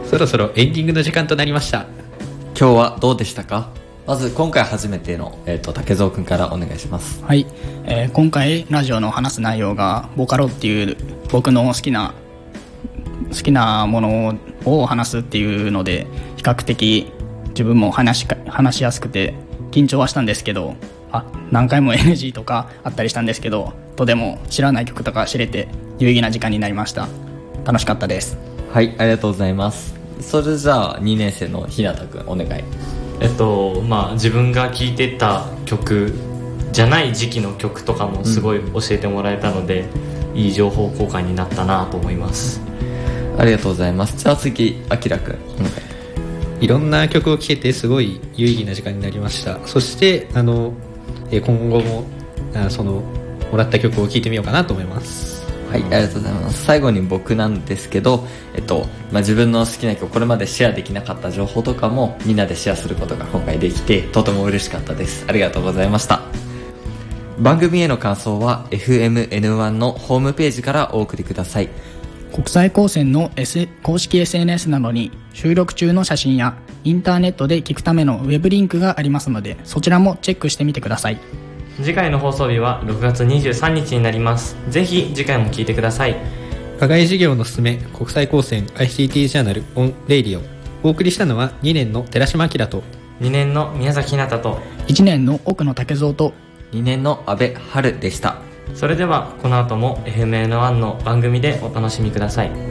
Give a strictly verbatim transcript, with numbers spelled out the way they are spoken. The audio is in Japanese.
そろそろエンディングの時間となりました。 今日はどうでしたか？まず今回初めての、えー、と竹蔵くんからお願いします。 はい、えー、今回ラジオの話す内容がボカロっていう僕の好きな好きなものを話すっていうので、比較的自分も話しか話しやすくて緊張はしたんですけど、あ何回も エヌジー とかあったりしたんですけど、とても知らない曲とか知れて有意義な時間になりました。楽しかったです。 はい、ありがとうございます。それじゃあにねん生のひなたくんお願い。 えっとまあ自分が聴いてた曲じゃない時期の曲とかもすごい教えてもらえたので、うん、いい情報交換になったなと思います。 ありがとうございます。じゃあ次あきらくんお願い。 いろんな曲を聴けてすごい有意義な時間になりました。そしてあの今後もあそのもらった曲を聴いてみようかなと思います。 はい、ありがとうございます。最後に僕なんですけど、えっとまあ、自分の好きな曲、これまでシェアできなかった情報とかもみんなでシェアすることが今回できてとても嬉しかったです。ありがとうございました。番組への感想は エフエムエヌワン のホームページからお送りください。 国際高専の、S、公式 エスエヌエス などに収録中の写真やインターネットで聞くためのウェブリンクがありますので、そちらもチェックしてみてください。 次回の放送日はろくがつにじゅうさんにちになります。ぜひ次回も聞いてください。 課外授業のすすめ国際高専 アイシーティー ジャーナルオンレイディオ。お送りしたのはにねんの寺島明とにねんの宮崎ひなたといちねんの奥野武蔵とにねんの阿部春でした。 それではこの後も エフエムエヌワン の番組でお楽しみください。